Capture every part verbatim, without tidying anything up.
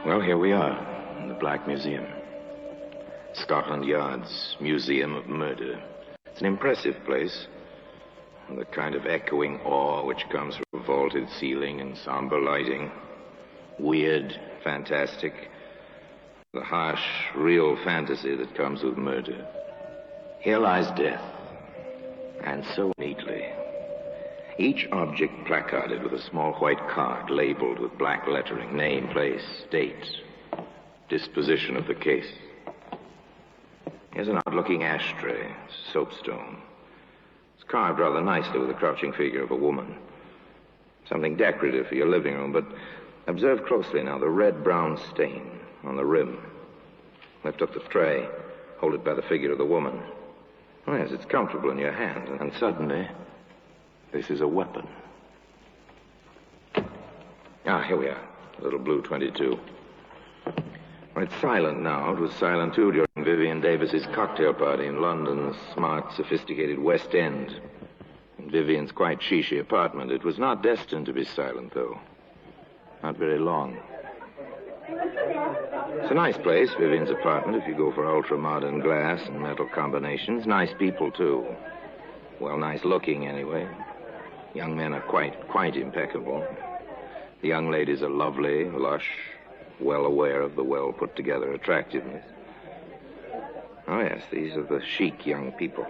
Well, here we are, in the Black Museum. Scotland Yard's Museum of Murder. It's an impressive place. The kind of echoing awe which comes from a vaulted ceiling and somber lighting. Weird, fantastic. The harsh, real fantasy that comes with murder. Here lies death. And so neatly. Each object placarded with a small white card labeled with black lettering, name, place, date, disposition of the case. Here's an odd-looking ashtray, soapstone. It's carved rather nicely with the crouching figure of a woman. Something decorative for your living room, but observe closely now the red-brown stain on the rim. Lift up the tray, hold it by the figure of the woman. Oh, yes, it's comfortable in your hand, and suddenly, this is a weapon. Ah, here we are, a little blue twenty-two. Well, it's silent now. It was silent, too, during Vivian Davis's cocktail party in London's smart, sophisticated West End. In Vivian's quite chic apartment. It was not destined to be silent, though. Not very long. It's a nice place, Vivian's apartment, if you go for ultra-modern glass and metal combinations. Nice people, too. Well, nice looking, anyway. Young men are quite, quite impeccable. The young ladies are lovely, lush, well aware of the well-put-together attractiveness. Oh, yes, these are the chic young people.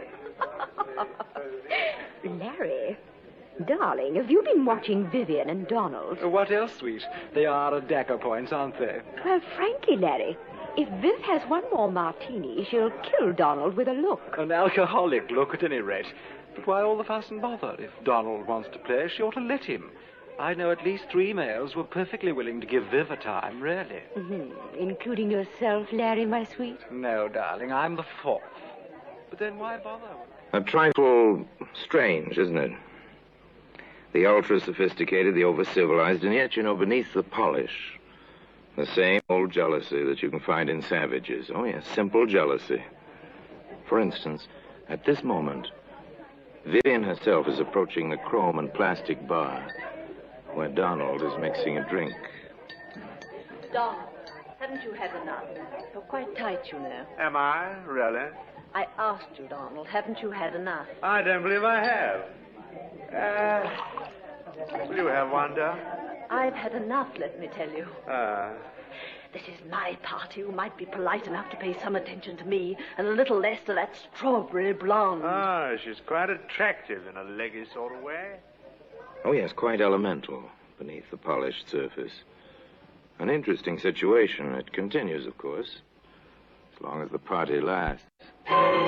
Larry, darling, have you been watching Vivian and Donald? What else, sweet? They are at dagger points, aren't they? Well, frankly, Larry, if Viv has one more martini, she'll kill Donald with a look. An alcoholic look, at any rate. But why all the fuss and bother? If Donald wants to play, she ought to let him. I know at least three males who are perfectly willing to give Viv a time, really. Mm-hmm. Including yourself, Larry, my sweet? No, darling, I'm the fourth. But then why bother? A trifle strange, isn't it? The ultra-sophisticated, the over-civilized, and yet, you know, beneath the polish, the same old jealousy that you can find in savages. Oh, yes, simple jealousy. For instance, at this moment, Vivian herself is approaching the chrome and plastic bar where Donald is mixing a drink. Donald, haven't you had enough? You're quite tight, you know. Am I? Really? I asked you, Donald, haven't you had enough? I don't believe I have. Uh, will you have one, Doc? I've had enough, let me tell you. Uh, This is my party. You might be polite enough to pay some attention to me and a little less to that strawberry blonde. oh, she's quite attractive in a leggy sort of way. Oh, yes, quite elemental beneath the polished surface. An interesting situation. It continues, of course, as long as the party lasts.